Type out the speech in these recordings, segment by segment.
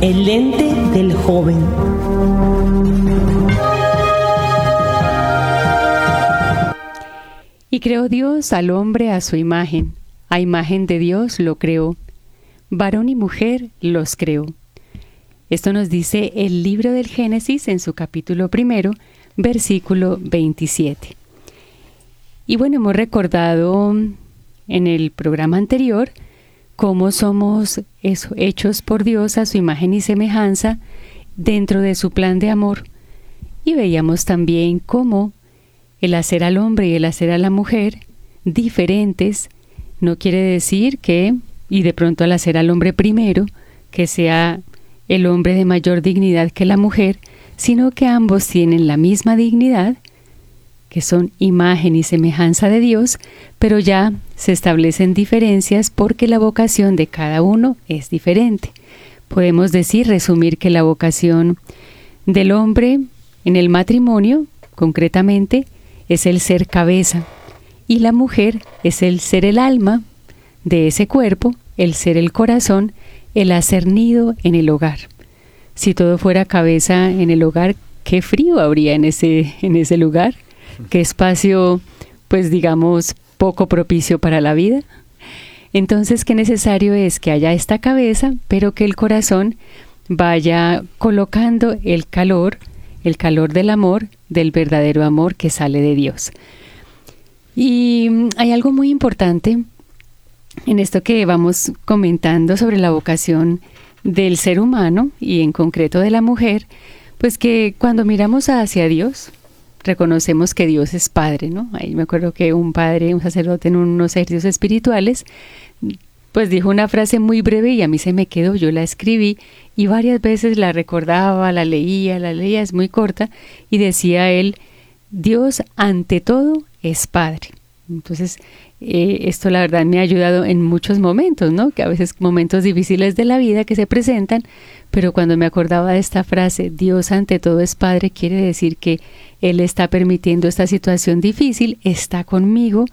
El lente del joven. Y creó Dios al hombre a su imagen. A imagen de Dios lo creó. Varón y mujer los creó. Esto nos dice el libro del Génesis en su capítulo 1, versículo 27. Y bueno, hemos recordado en el programa anterior cómo somos hechos por Dios a su imagen y semejanza dentro de su plan de amor. Y veíamos también cómo el hacer al hombre y el hacer a la mujer diferentes no quiere decir que, y de pronto al hacer al hombre primero, que sea el hombre de mayor dignidad que la mujer, sino que ambos tienen la misma dignidad, que son imagen y semejanza de Dios, pero ya se establecen diferencias porque la vocación de cada uno es diferente. Podemos resumir que la vocación del hombre en el matrimonio, concretamente, es el ser cabeza, y la mujer es el ser el alma de ese cuerpo, el ser el corazón, el hacer nido en el hogar. Si todo fuera cabeza en el hogar, qué frío habría en ese lugar, qué espacio, pues digamos, poco propicio para la vida. Entonces, qué necesario es que haya esta cabeza, pero que el corazón vaya colocando el calor del amor, del verdadero amor que sale de Dios. Y hay algo muy importante en esto que vamos comentando sobre la vocación del ser humano y en concreto de la mujer, pues que cuando miramos hacia Dios, reconocemos que Dios es Padre, ¿no? Ahí me acuerdo que un sacerdote en unos ejercicios espirituales, pues dijo una frase muy breve y a mí se me quedó, yo la escribí y varias veces la recordaba, la leía, es muy corta, y decía él, Dios ante todo es Padre. Entonces, esto la verdad me ha ayudado en muchos momentos, ¿no? Que a veces momentos difíciles de la vida que se presentan, pero cuando me acordaba de esta frase, Dios ante todo es Padre, quiere decir que Él está permitiendo esta situación difícil, está conmigo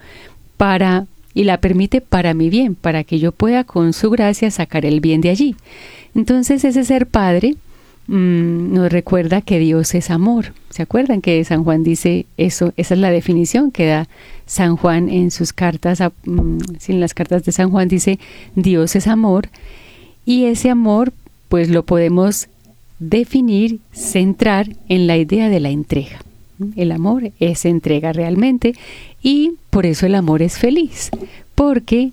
y la permite para mi bien, para que yo pueda con su gracia sacar el bien de allí. Entonces ese ser Padre nos recuerda que Dios es amor. ¿Se acuerdan que San Juan dice eso? Esa es la definición que da San Juan en sus cartas, en las cartas de San Juan dice Dios es amor, y ese amor pues lo podemos definir, centrar en la idea de la entrega. El amor es entrega realmente, y por eso el amor es feliz, porque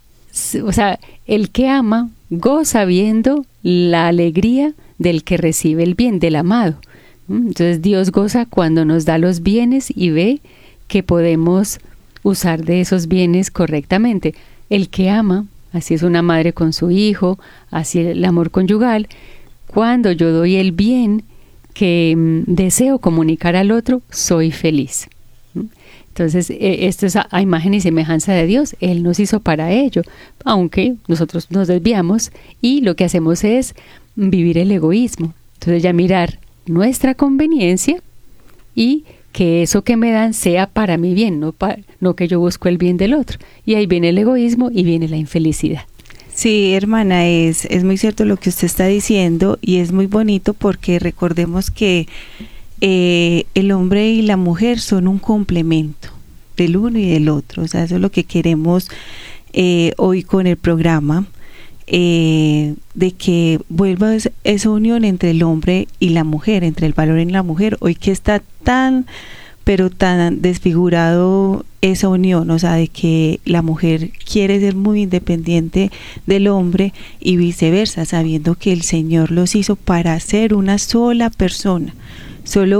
el que ama goza viendo la alegría del que recibe el bien, del amado. Entonces Dios goza cuando nos da los bienes y ve que podemos usar de esos bienes correctamente. El que ama, así es una madre con su hijo, así el amor conyugal, cuando yo doy el bien que deseo comunicar al otro, soy feliz. Entonces, esto es a imagen y semejanza de Dios. Él nos hizo para ello, aunque nosotros nos desviamos y lo que hacemos es vivir el egoísmo. Entonces, ya mirar nuestra conveniencia y que eso que me dan sea para mi bien, no que yo busco el bien del otro. Y ahí viene el egoísmo y viene la infelicidad. Sí, hermana, es muy cierto lo que usted está diciendo, y es muy bonito porque recordemos que el hombre y la mujer son un complemento del uno y del otro. O sea, eso es lo que queremos hoy con el programa, de que vuelva esa unión entre el hombre y la mujer, entre el valor en la mujer, hoy que está tan desfigurado esa unión, o sea, de que la mujer quiere ser muy independiente del hombre y viceversa, sabiendo que el Señor los hizo para ser una sola persona, solo